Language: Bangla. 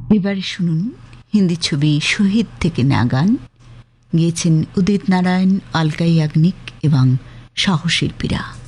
এবারে শুনুন হিন্দি ছবি শহীদ থেকে না গান, গেয়েছেন উদিত নারায়ণ, আলকা ইয়াগনিক এবং সহশিল্পীরা।